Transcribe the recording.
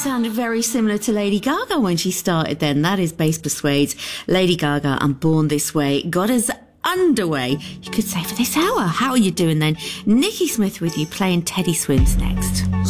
sounded very similar to Lady Gaga when she started then. That is Bass Persuades, Lady Gaga and Born This Way. Got us underway, you could say, for this hour. How are you doing then? Nikki Smith with you, playing Teddy Swims next.